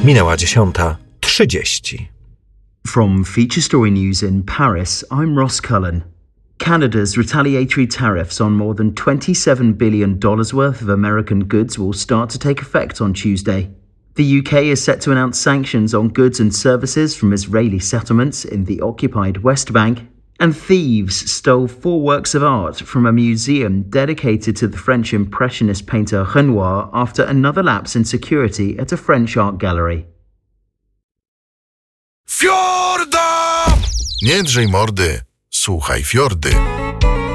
Minęła 10:30. From Feature Story News in Paris, I'm Ross Cullen. Canada's retaliatory tariffs on more than $27 billion worth of American goods will start to take effect on Tuesday. The UK is set to announce sanctions on goods and services from Israeli settlements in the occupied West Bank, and thieves stole 4 works of art from a museum dedicated to the French Impressionist painter Renoir after another lapse in security at a French art gallery. Fiorda! Nie drzej mordy, słuchaj fiordy.